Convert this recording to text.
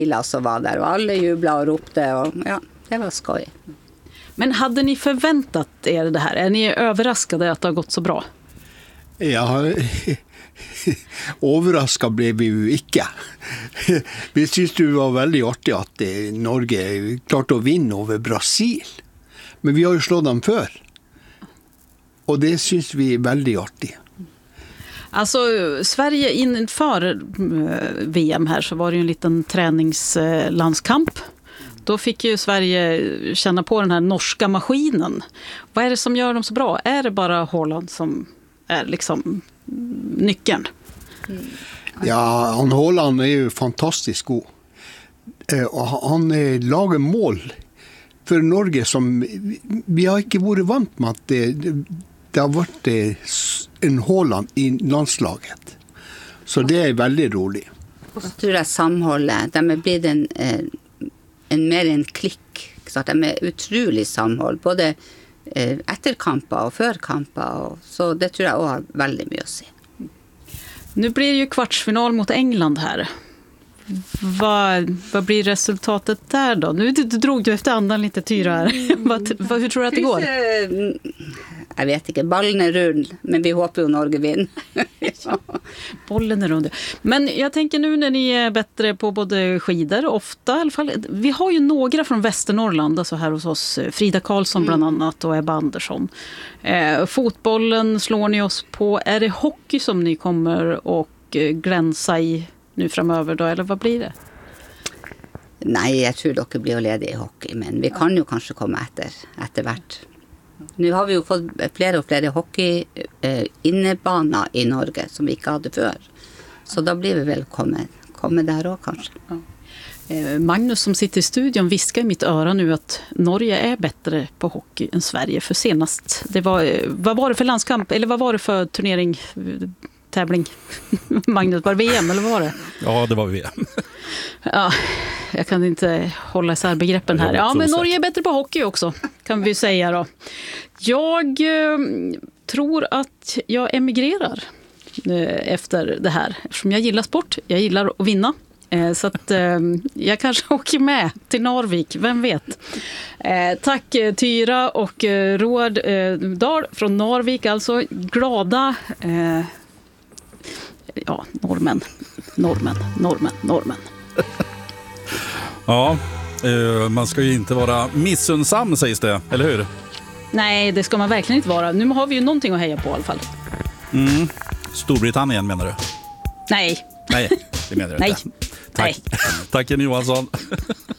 så var där och alla jublade och ropte och ja, det var skoj. Men hade ni förväntat er det här? Är ni överraskade att det har gått så bra? Ja, overrasket blev vi jo ikke. Vi synes det var veldig artig at Norge klarte å vinne over Brasil. Men vi har jo slått dem før. Och det syns vi är väldigt artigt. Alltså Sverige inför VM här så var det ju en liten träningslandskamp. Då fick ju Sverige känna på den här norska maskinen. Vad är det som gör dem så bra? Är det bara Haaland som är liksom nyckeln? Ja, Haaland är ju fantastiskt god. Och han lagar mål för Norge som vi har inte varit vant med att det har varit en Haaland i landslaget. Så det är väldigt roligt. Och så tror jag samhållet, de blir mer en klick. Så de är utroligt samhåll, både efter kamper och för kamper. Så det tror jag också har väldigt mycket att säga. Nu blir det ju kvartsfinal mot England här. Vad blir resultatet där då? Nu drog du efter andan lite, Tyra här. Hur tror du att det går? Jag vet inte, bollen är rund, men vi hoppas ju Norge vinner. Ja, bollen är rund. Men jag tänker nu när ni är bättre på både skidor, ofta i alla fall. Vi har ju några från Västernorrland, alltså här hos oss. Frida Karlsson bland annat och Ebba Andersson. Fotbollen slår ni oss på. Är det hockey som ni kommer och glänsa i nu framöver då, eller vad blir det? Nej, jag tror dock blir lediga i hockey, men vi kan ju kanske komma efter vart. Nu har vi ju fått fler och fler hockey innebaner i Norge som vi inte hade för. Så då blir vi väl komma där också kanske. Ja. Magnus som sitter i studion viskar i mitt öra nu att Norge är bättre på hockey än Sverige, för senast. Vad var det för landskamp, eller vad var det för turnering, tävling? Magnus, var det VM eller vad var det? Ja, det var VM. Ja, jag kan inte hålla isär begreppen här. Ja, men Norge är bättre på hockey också, kan vi säga då. Jag tror att jag emigrerar efter det här. Eftersom jag gillar sport, jag gillar att vinna. Så att jag kanske åker med till Narvik, vem vet. Tack Tyra och Roard Dahl från Narvik, alltså glada norrmän. Ja, man ska ju inte vara missunnsam, sägs det, eller hur? Nej, det ska man verkligen inte vara. Nu har vi ju någonting att heja på i alla fall. Storbritannien menar du? Nej, det menar du nej. inte. Tack. Tack Jenny Johansson.